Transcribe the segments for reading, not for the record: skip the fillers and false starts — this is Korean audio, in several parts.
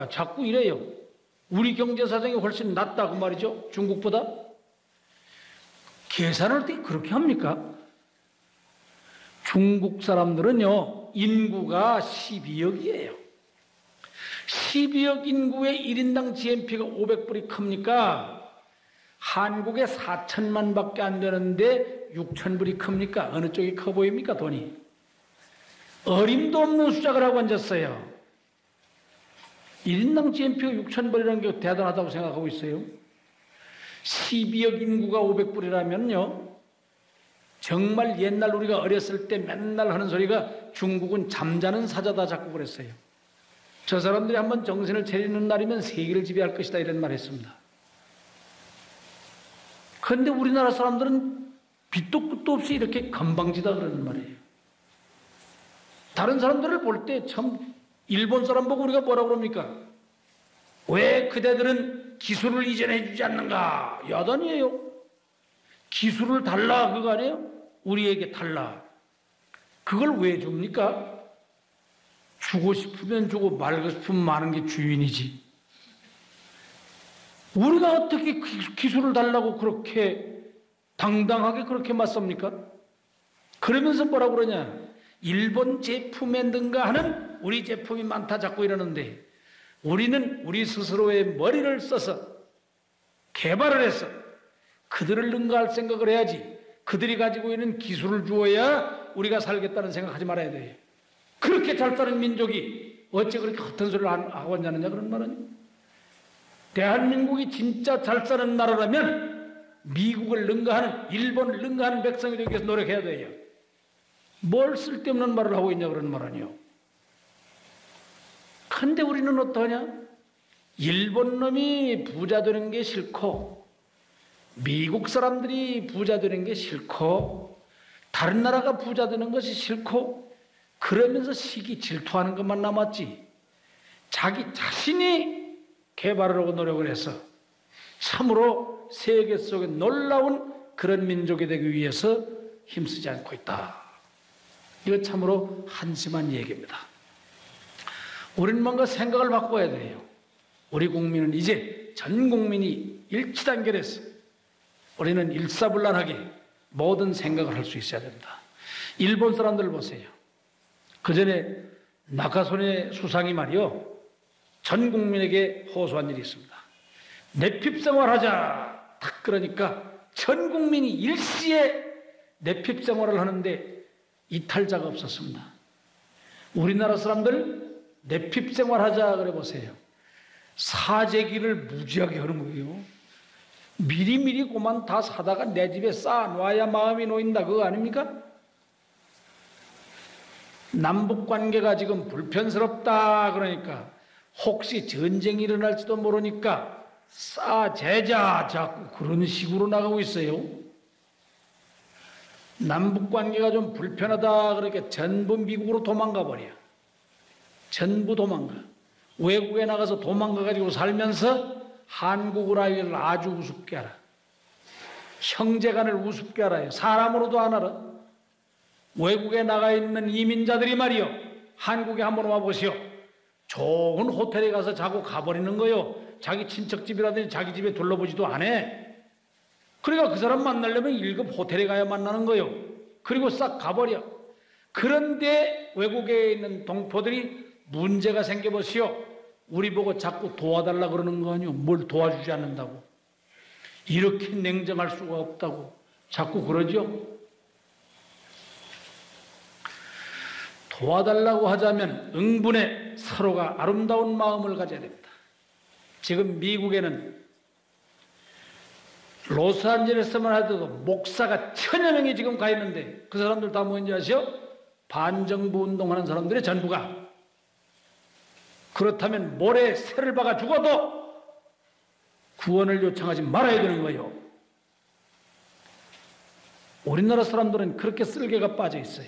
자꾸 이래요. 우리 경제 사정이 훨씬 낫다 그 말이죠. 중국보다. 계산을 어떻게 그렇게 합니까? 중국 사람들은요, 인구가 12억이에요. 12억 인구의 1인당 GNP가 500불이 큽니까? 한국에 4천만 밖에 안 되는데 6천불이 큽니까? 어느 쪽이 커 보입니까, 돈이? 어림도 없는 수작을 하고 앉았어요. 1인당 GNP가 6천불이라는 게 대단하다고 생각하고 있어요. 12억 인구가 500불이라면요, 정말 옛날 우리가 어렸을 때 맨날 하는 소리가 중국은 잠자는 사자다 자꾸 그랬어요. 저 사람들이 한번 정신을 차리는 날이면 세계를 지배할 것이다 이런 말 했습니다. 그런데 우리나라 사람들은 빛도 끝도 없이 이렇게 건방지다 그러는 말이에요. 다른 사람들을 볼 때 참 일본 사람 보고 우리가 뭐라고 그럽니까? 왜 그대들은 기술을 이전해 주지 않는가? 야단이에요. 기술을 달라 그거 아니에요? 우리에게 달라. 그걸 왜 줍니까? 주고 싶으면 주고 말고 싶으면 마는 게 주인이지. 우리가 어떻게 기술을 달라고 그렇게 당당하게 그렇게 맞섭니까? 그러면서 뭐라고 그러냐? 일본 제품에 능가하는 우리 제품이 많다 자꾸 이러는데, 우리는 우리 스스로의 머리를 써서 개발을 해서 그들을 능가할 생각을 해야지. 그들이 가지고 있는 기술을 주어야 우리가 살겠다는 생각하지 말아야 돼요. 그렇게 잘 사는 민족이 어째 그렇게 허튼 소리를 하고 앉았느냐 그런 말은. 대한민국이 진짜 잘 사는 나라라면 미국을 능가하는, 일본을 능가하는 백성이 되기 위해서 노력해야 돼요. 뭘 쓸데없는 말을 하고 있냐 그런 말 아니요. 근데 우리는 어떠하냐? 일본 놈이 부자 되는 게 싫고, 미국 사람들이 부자 되는 게 싫고, 다른 나라가 부자 되는 것이 싫고, 그러면서 시기 질투하는 것만 남았지. 자기 자신이 개발을 하고 노력을 해서 참으로 세계 속에 놀라운 그런 민족이 되기 위해서 힘쓰지 않고 있다. 이거 참으로 한심한 얘기입니다. 우리는 뭔가 생각을 바꿔야 돼요. 우리 국민은 이제 전 국민이 일치단결해서 우리는 일사불란하게 모든 생각을 할 수 있어야 됩니다. 일본 사람들 보세요. 그 전에 나카소네 수상이 말이요, 전 국민에게 호소한 일이 있습니다. 내핍생활하자. 딱 그러니까 전 국민이 일시에 내핍생활을 하는데 이탈자가 없었습니다. 우리나라 사람들 내핍생활하자 그래 보세요. 사재기를 무지하게 하는 거예요. 미리미리 그만 다 사다가 내 집에 쌓아놔야 마음이 놓인다 그거 아닙니까? 남북관계가 지금 불편스럽다 그러니까 혹시 전쟁이 일어날지도 모르니까 쌓아재자 자꾸 그런 식으로 나가고 있어요. 남북관계가 좀 불편하다 그러니까 전부 미국으로 도망가 버려. 전부 도망가. 외국에 나가서 도망가가지고 살면서 한국을 아이를 아주 우습게 알아. 형제간을 우습게 알아요. 사람으로도 안 알아. 외국에 나가 있는 이민자들이 말이요, 한국에 한번 와보시오. 좋은 호텔에 가서 자고 가버리는 거요. 자기 친척집이라든지 자기 집에 둘러보지도 않아. 그러니까 그 사람 만나려면 1급 호텔에 가야 만나는 거요. 그리고 싹 가버려. 그런데 외국에 있는 동포들이 문제가 생겨보시오. 우리 보고 자꾸 도와달라 그러는 거 아니요. 뭘 도와주지 않는다고. 이렇게 냉정할 수가 없다고 자꾸 그러죠. 도와달라고 하자면 응분에 서로가 아름다운 마음을 가져야 됩니다. 지금 미국에는 로스안젤레스만 하더라도 목사가 1000여 명이 지금 가 있는데 그 사람들 다 뭔지 아시오? 반정부 운동하는 사람들의 전부가. 그렇다면 모래 새를 박아 죽어도 구원을 요청하지 말아야 되는 거예요. 우리나라 사람들은 그렇게 쓸개가 빠져 있어요.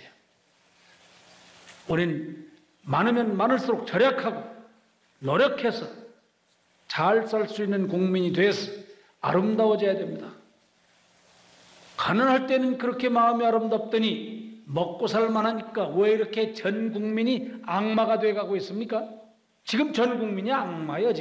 우린 많으면 많을수록 절약하고 노력해서 잘 살 수 있는 국민이 돼서 아름다워져야 됩니다. 가난할 때는 그렇게 마음이 아름답더니 먹고 살 만하니까 왜 이렇게 전 국민이 악마가 돼가고 있습니까? 지금 전 국민이 악마예요.